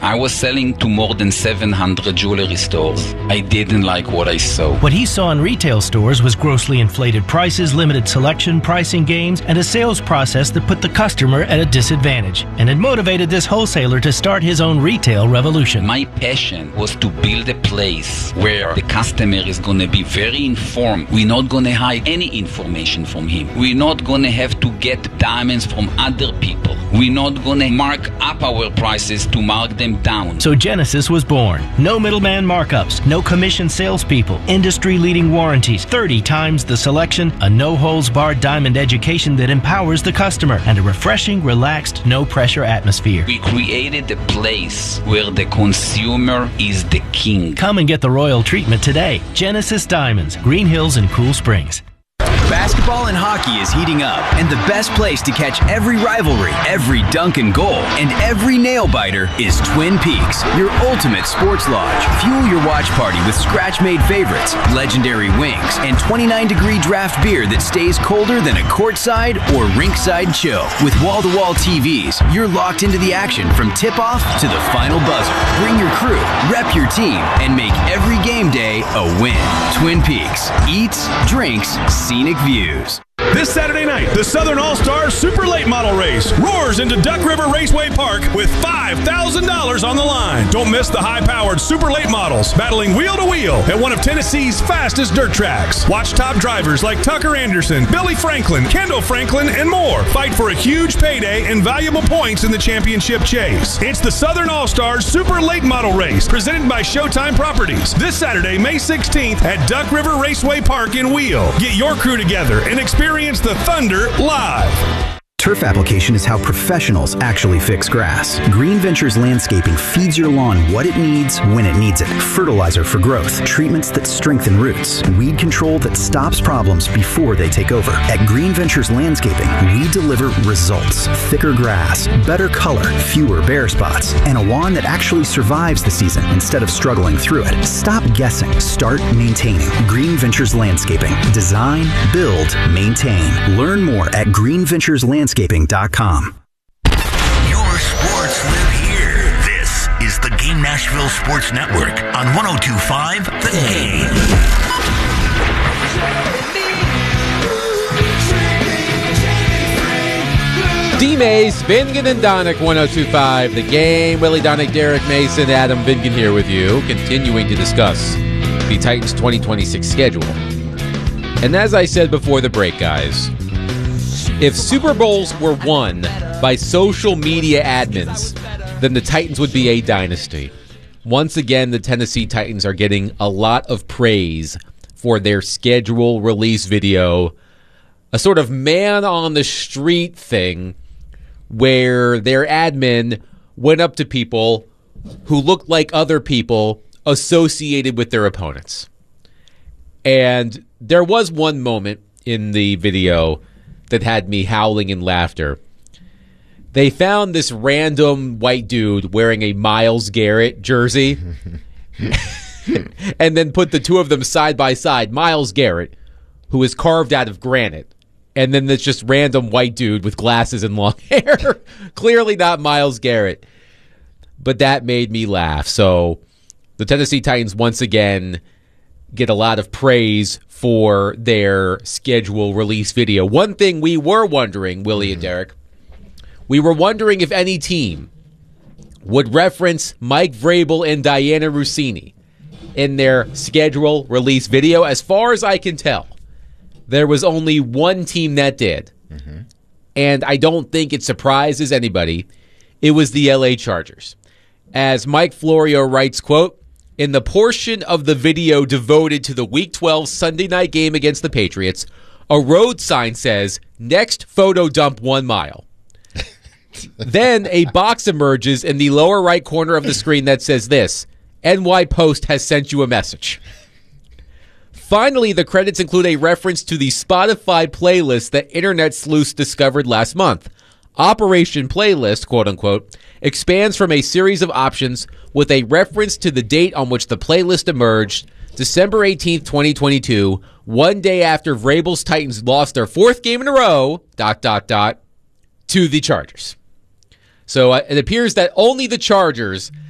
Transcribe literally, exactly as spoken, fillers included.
I was selling to more than seven hundred jewelry stores. I didn't like what I saw. What he saw in retail stores was grossly inflated prices, limited selection, pricing games, and a sales process that put the customer at a disadvantage, and it motivated this wholesaler to start his own retail revolution. My passion was to build a place where the customer is going to be very informed. We're not going to hide any information from him. We're not going to have to get diamonds from other people. We're not going to mark up our prices to mark them down. So Genesis was born. No middleman markups, no commission salespeople, industry-leading warranties, thirty times the selection, a no-holds-barred diamond education that empowers the customer, and a refreshing, relaxed, no-pressure atmosphere. We created a place where the consumer is the king. Come and get the royal treatment today. Genesis Diamonds, Green Hills and Cool Springs. Basketball and hockey is heating up, and the best place to catch every rivalry, every dunk and goal, and every nail-biter is Twin Peaks, your ultimate sports lodge. Fuel your watch party with scratch-made favorites, legendary wings, and twenty-nine degree draft beer that stays colder than a courtside or rinkside chill. With wall-to-wall T Vs, you're locked into the action from tip-off to the final buzzer. Bring your crew, rep your team, and make every game day a win. Twin Peaks. Eats, drinks, scenic views. This Saturday night, the Southern All-Stars Super Late Model Race roars into Duck River Raceway Park with five thousand dollars on the line. Don't miss the high-powered Super Late Models battling wheel to wheel at one of Tennessee's fastest dirt tracks. Watch top drivers like Tucker Anderson, Billy Franklin, Kendall Franklin, and more fight for a huge payday and valuable points in the championship chase. It's the Southern All-Stars Super Late Model Race presented by Showtime Properties this Saturday, May sixteenth at Duck River Raceway Park in Wheel. Get your crew together and experience the Thunder live. Turf application is how professionals actually fix grass. Green Ventures Landscaping feeds your lawn what it needs when it needs it. Fertilizer for growth, treatments that strengthen roots, weed control that stops problems before they take over. At Green Ventures Landscaping, we deliver results. Thicker grass, better color, fewer bare spots, and a lawn that actually survives the season instead of struggling through it. Stop guessing. Start maintaining. Green Ventures Landscaping. Design, build, maintain. Learn more at green ventures landscaping dot com. Your sports live here. This is the Game Nashville Sports Network on one oh two point five The Game. D-Mays, Vingan and Donick, one oh two point five The Game. Willie Donick, Derek Mason, Adam Vingan here with you, continuing to discuss the Titans' twenty twenty-six schedule. And as I said before the break, guys, if Super Bowls were won by social media admins, then the Titans would be a dynasty. Once again, the Tennessee Titans are getting a lot of praise for their schedule release video, a sort of man-on-the-street thing where their admin went up to people who looked like other people associated with their opponents. And there was one moment in the video that had me howling in laughter. They found this random white dude wearing a Myles Garrett jersey and then put the two of them side by side. Myles Garrett, who is carved out of granite, and then this just random white dude with glasses and long hair. Clearly not Myles Garrett. But that made me laugh. So the Tennessee Titans once again get a lot of praise for their schedule release video. One thing we were wondering, Willie mm-hmm. and Derek, we were wondering if any team would reference Mike Vrabel and Diana Rossini in their schedule release video. As far as I can tell, there was only one team that did. Mm-hmm. And I don't think it surprises anybody. It was the L A Chargers. As Mike Florio writes, quote, in the portion of the video devoted to the Week twelve Sunday night game against the Patriots, a road sign says, next photo dump one mile. Then a box emerges in the lower right corner of the screen that says this, N Y Post has sent you a message. Finally, the credits include a reference to the Spotify playlist that Internet Sleuths discovered last month. Operation Playlist, quote-unquote, expands from a series of options with a reference to the date on which the playlist emerged, December eighteenth, twenty twenty-two, one day after Vrabel's Titans lost their fourth game in a row, dot, dot, dot, to the Chargers. So uh, it appears that only the Chargers